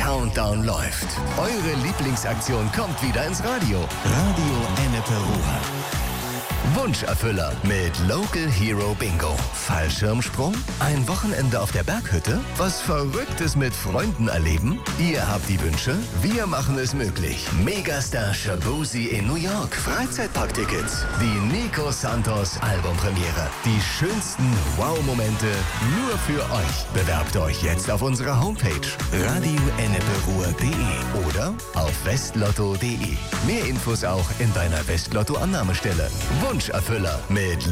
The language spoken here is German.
Countdown läuft. Eure Lieblingsaktion kommt wieder ins Radio. Radio Ennepe-Ruhr. Wunscherfüller mit Local Hero Bingo. Fallschirmsprung? Ein Wochenende auf der Berghütte? Was Verrücktes mit Freunden erleben? Ihr habt die Wünsche, wir machen es möglich. Megastar Shaboozey in New York. Freizeitparktickets. Die Nico Santos Albumpremiere. Die schönsten Wow-Momente nur für euch. Bewerbt euch jetzt auf unserer Homepage radioenneperuhr.de oder auf westlotto.de. Mehr Infos auch in deiner Westlotto-Annahmestelle. Wunscherfüller mit